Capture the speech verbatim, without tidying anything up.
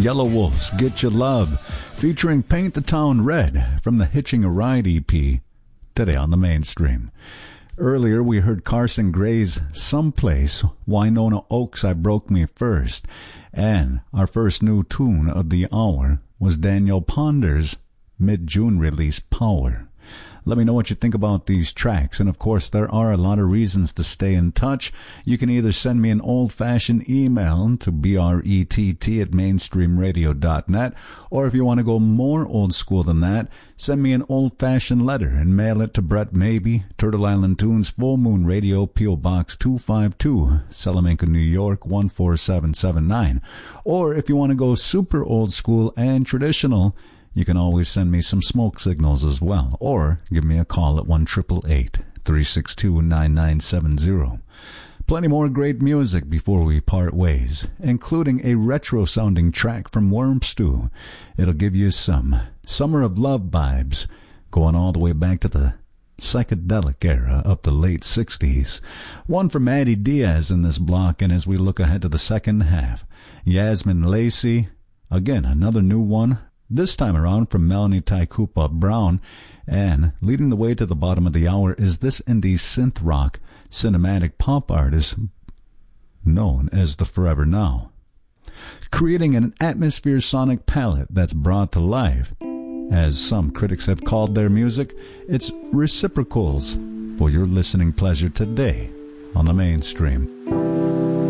Yellow Wolves, Get Your Love, featuring Paint the Town Red from the Hitching a Ride E P, today on the Mainstream. Earlier, we heard Carson Gray's Someplace, Winona Oaks, I Broke Me First, and our first new tune of the hour was Daniel Ponder's mid-June release, Power. Let me know what you think about these tracks. And, of course, there are a lot of reasons to stay in touch. You can either send me an old-fashioned email to brett at mainstream radio dot net, or if you want to go more old school than that, send me an old-fashioned letter and mail it to Brett Maybe, Turtle Island Tunes, Full Moon Radio, P O. Box two five two, Salamanca, New York, one four seven seven nine. Or if you want to go super old school and traditional, you can always send me some smoke signals as well, or give me a call at one eight eight eight, three six two, nine nine seven zero. Plenty more great music before we part ways, including a retro-sounding track from Worm Stew. It'll give you some Summer of Love vibes, going all the way back to the psychedelic era of the late sixties. One from Maddie Diaz in this block, and as we look ahead to the second half, Yasmin Lacey, again, another new one, this time around from Melanie Taikupa Brown, and leading the way to the bottom of the hour is this indie synth rock cinematic pop artist known as the Forever Now, creating an atmosphere sonic palette that's brought to life. As some critics have called their music, it's reciprocals for your listening pleasure today on the Mainstream.